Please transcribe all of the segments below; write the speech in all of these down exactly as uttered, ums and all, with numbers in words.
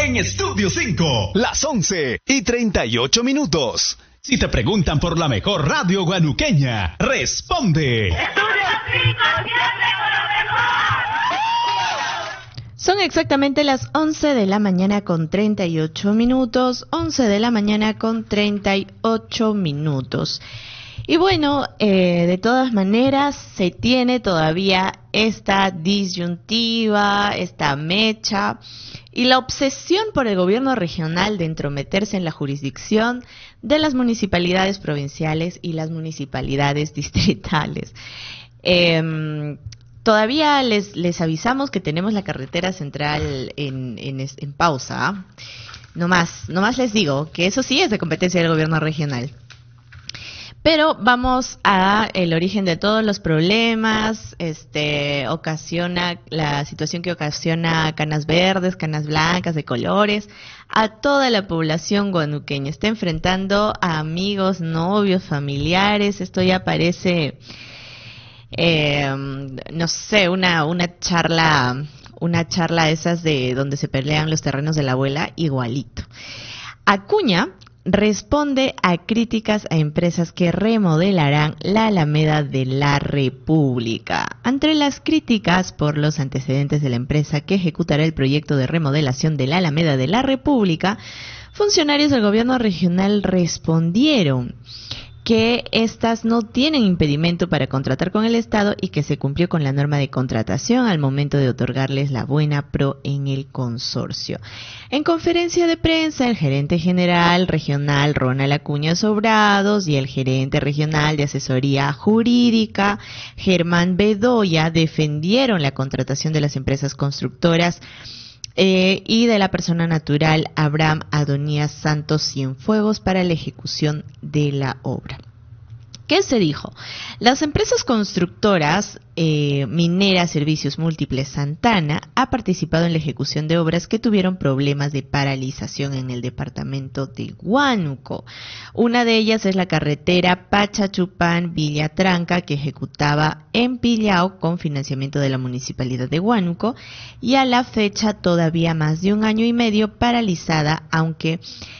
en Estudio cinco. Las once y treinta y ocho minutos. Si te preguntan por la mejor radio guanuqueña, responde. Estudio cinco, siempre con lo mejor. Son exactamente las once de la mañana con treinta y ocho minutos. once de la mañana con treinta y ocho minutos. Y bueno, eh, de todas maneras se tiene todavía esta disyuntiva, esta mecha y la obsesión por el gobierno regional de entrometerse en la jurisdicción de las municipalidades provinciales y las municipalidades distritales. Eh, todavía les, les avisamos que tenemos la carretera central en, en, en pausa. No más, no más les digo que eso sí es de competencia del gobierno regional. Pero vamos a el origen de todos los problemas. Este ocasiona la situación que ocasiona canas verdes, canas blancas de colores a toda la población guanuqueña. Está enfrentando a amigos, novios, familiares. Esto ya parece, eh, no sé, una una charla, una charla de esas de donde se pelean los terrenos de la abuela, igualito. Acuña responde a críticas a empresas que remodelarán la Alameda de la República. Ante las críticas por los antecedentes de la empresa que ejecutará el proyecto de remodelación de la Alameda de la República, funcionarios del gobierno regional respondieron que estas no tienen impedimento para contratar con el Estado y que se cumplió con la norma de contratación al momento de otorgarles la buena pro en el consorcio. En conferencia de prensa, el gerente general regional Ronald Acuña Sobrados y el gerente regional de asesoría jurídica Germán Bedoya defendieron la contratación de las empresas constructoras Eh, y de la persona natural Abraham Adonías Santos Cienfuegos para la ejecución de la obra. ¿Qué se dijo? Las empresas constructoras eh, Minera Servicios Múltiples Santana ha participado en la ejecución de obras que tuvieron problemas de paralización en el departamento de Huánuco. Una de ellas es la carretera Pachachupán-Villa Tranca, que ejecutaba en Pillao con financiamiento de la Municipalidad de Huánuco y a la fecha todavía más de un año y medio paralizada, aunque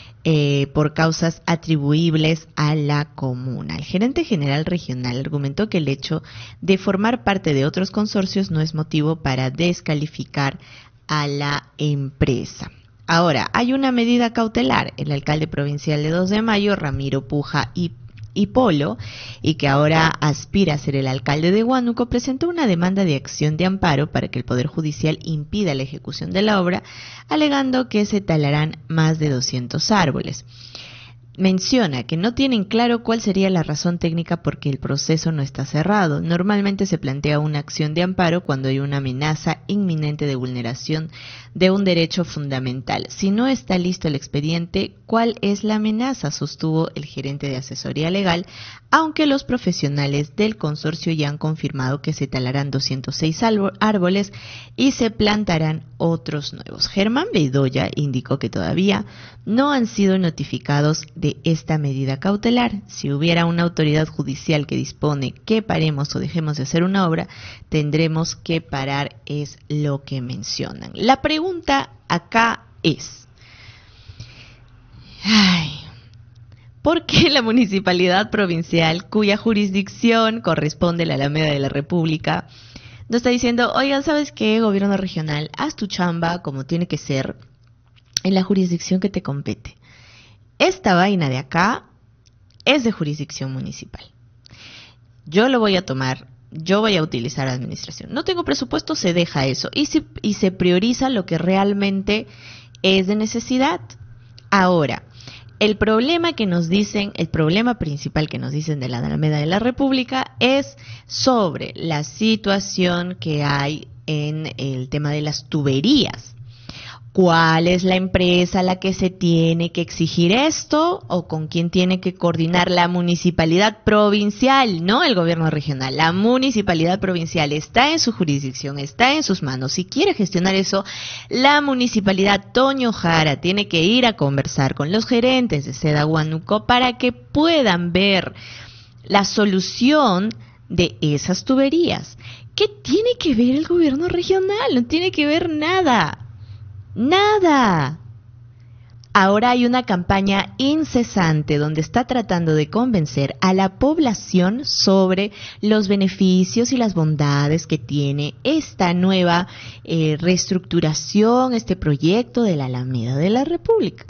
Eh, por causas atribuibles a la comuna. El gerente general regional argumentó que el hecho de formar parte de otros consorcios no es motivo para descalificar a la empresa. Ahora, hay una medida cautelar. El alcalde provincial de dos de mayo, Ramiro Puja y y Polo, y que ahora aspira a ser el alcalde de Huánuco, presentó una demanda de acción de amparo para que el Poder Judicial impida la ejecución de la obra, alegando que se talarán más de doscientos árboles. Menciona que no tienen claro cuál sería la razón técnica porque el proceso no está cerrado. Normalmente se plantea una acción de amparo cuando hay una amenaza inminente de vulneración de un derecho fundamental. Si no está listo el expediente, ¿cuál es la amenaza?, sostuvo el gerente de asesoría legal, aunque los profesionales del consorcio ya han confirmado que se talarán doscientos seis árboles y se plantarán otros nuevos. Germán Bedoya indicó que todavía no han sido notificados de esta medida cautelar. Si hubiera una autoridad judicial que dispone que paremos o dejemos de hacer una obra, tendremos que parar, es lo que mencionan. La pregunta acá es, ay, ¿por qué la municipalidad provincial, cuya jurisdicción corresponde a la Alameda de la República, no está diciendo, oigan, ¿sabes qué, gobierno regional? Haz tu chamba como tiene que ser en la jurisdicción que te compete. Esta vaina de acá es de jurisdicción municipal. Yo lo voy a tomar, yo voy a utilizar administración. No tengo presupuesto, se deja eso. Y se, y se prioriza lo que realmente es de necesidad. Ahora, el problema que nos dicen, el problema principal que nos dicen de la Alameda de la República es sobre la situación que hay en el tema de las tuberías. ¿Cuál es la empresa a la que se tiene que exigir esto o con quién tiene que coordinar la municipalidad provincial? No el gobierno regional, la municipalidad provincial está en su jurisdicción, está en sus manos. Si quiere gestionar eso, la municipalidad Toño Jara tiene que ir a conversar con los gerentes de Seda Huánuco para que puedan ver la solución de esas tuberías. ¿Qué tiene que ver el gobierno regional? No tiene que ver nada. Nada, Ahora hay una campaña incesante donde está tratando de convencer a la población sobre los beneficios y las bondades que tiene esta nueva eh, reestructuración, este proyecto de la Alameda de la República.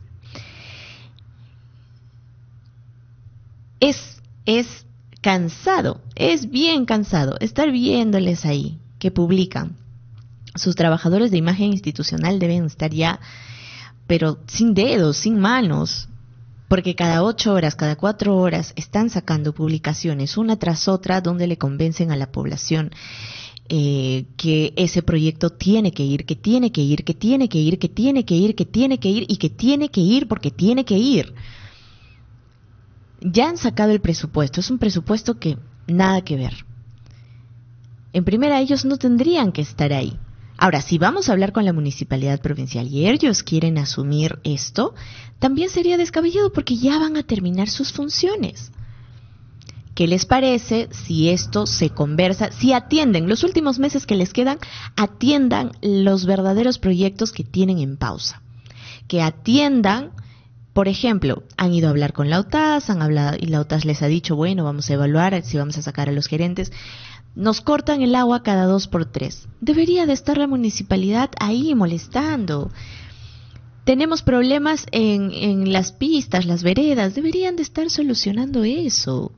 Es, es cansado, es bien cansado estar viéndoles ahí que publican. Sus trabajadores de imagen institucional deben estar ya, pero sin dedos, sin manos, porque cada ocho horas, cada cuatro horas están sacando publicaciones una tras otra donde le convencen a la población eh, que ese proyecto tiene que ir, que tiene que ir, que tiene que ir, que tiene que ir, que tiene que ir y que tiene que ir porque tiene que ir. Ya han sacado el presupuesto, es un presupuesto que nada que ver. En primera, ellos no tendrían que estar ahí. Ahora, si vamos a hablar con la municipalidad provincial y ellos quieren asumir esto, también sería descabellado porque ya van a terminar sus funciones. ¿Qué les parece si esto se conversa, si atienden los últimos meses que les quedan, atiendan los verdaderos proyectos que tienen en pausa? Que atiendan, por ejemplo, han ido a hablar con la O T A S, han hablado y la O T A S les ha dicho, bueno, vamos a evaluar si vamos a sacar a los gerentes. Nos cortan el agua cada dos por tres. Debería de estar la municipalidad ahí molestando. Tenemos problemas en, en las pistas, las veredas. Deberían de estar solucionando eso.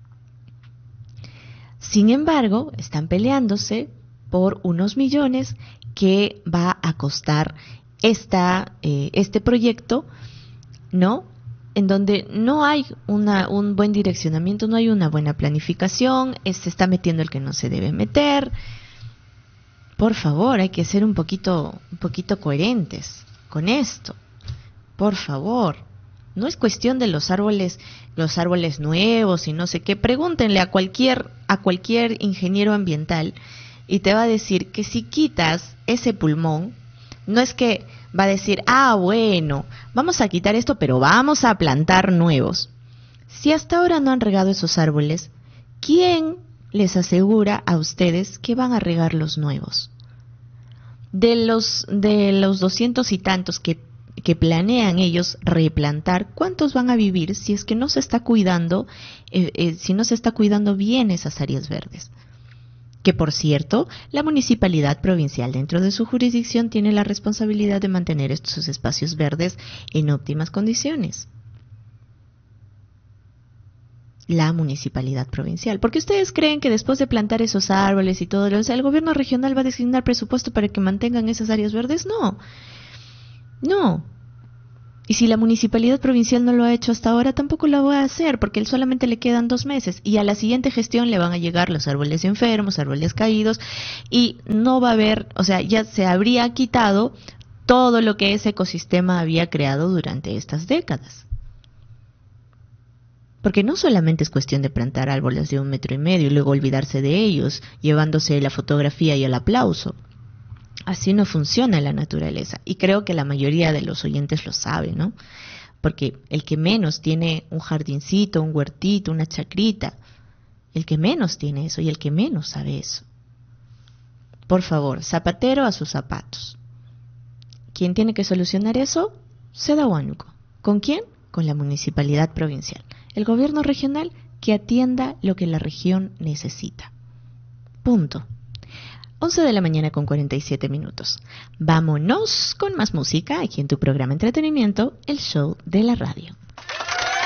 Sin embargo, están peleándose por unos millones que va a costar esta, eh, este proyecto, ¿no? En donde no hay una, un buen direccionamiento, no hay una buena planificación, se está metiendo el que no se debe meter. Por favor, hay que ser un poquito, un poquito coherentes con esto. Por favor, no es cuestión de los árboles, los árboles nuevos y no sé qué. Pregúntenle a cualquier, a cualquier ingeniero ambiental y te va a decir que si quitas ese pulmón, no es que va a decir, ah, bueno, vamos a quitar esto, pero vamos a plantar nuevos. Si hasta ahora no han regado esos árboles, ¿quién les asegura a ustedes que van a regar los nuevos? De los, de los doscientos y tantos que, que planean ellos replantar, ¿cuántos van a vivir si es que no se está cuidando, eh, eh, si no se está cuidando bien esas áreas verdes? Que por cierto, la municipalidad provincial dentro de su jurisdicción tiene la responsabilidad de mantener estos espacios verdes en óptimas condiciones. La municipalidad provincial. Porque ustedes creen que después de plantar esos árboles y todo, o sea, el gobierno regional va a designar presupuesto para que mantengan esas áreas verdes. No, no. Y si la municipalidad provincial no lo ha hecho hasta ahora, tampoco lo va a hacer, porque él solamente le quedan dos meses. Y a la siguiente gestión le van a llegar los árboles enfermos, árboles caídos, y no va a haber, o sea, ya se habría quitado todo lo que ese ecosistema había creado durante estas décadas. Porque no solamente es cuestión de plantar árboles de un metro y medio y luego olvidarse de ellos, llevándose la fotografía y el aplauso. Así no funciona la naturaleza. Y creo que la mayoría de los oyentes lo saben, ¿no? Porque el que menos tiene un jardincito, un huertito, una chacrita, el que menos tiene eso y el que menos sabe eso. Por favor, zapatero a sus zapatos. ¿Quién tiene que solucionar eso? Seda Huánuco. ¿Con quién? Con la municipalidad provincial. El gobierno regional que atienda lo que la región necesita. Punto. once de la mañana con cuarenta y siete minutos. Vámonos con más música aquí en tu programa Entretenimiento, el show de la radio.